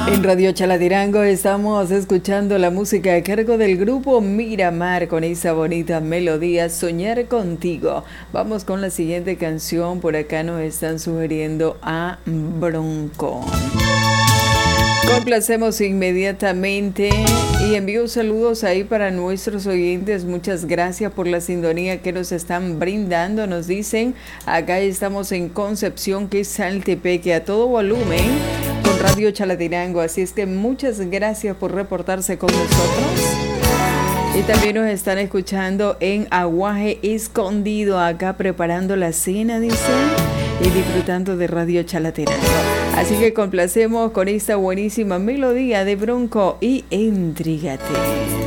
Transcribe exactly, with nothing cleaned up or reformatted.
En Radio Chalatenango estamos escuchando la música a cargo del grupo Miramar con esa bonita melodía Soñar Contigo. Vamos con la siguiente canción. Por acá nos están sugiriendo a Bronco. Complacemos inmediatamente y envío saludos ahí para nuestros oyentes. Muchas gracias por la sintonía que nos están brindando. Nos dicen, acá estamos en Concepción, que es Saltepeque, a todo volumen con Radio Chalatenango. Así es que muchas gracias por reportarse con nosotros. Y también nos están escuchando en Aguaje Escondido, acá preparando la cena, dicen, y disfrutando de Radio Chalatenango. Así que complacemos con esta buenísima melodía de Bronco y Entrígate.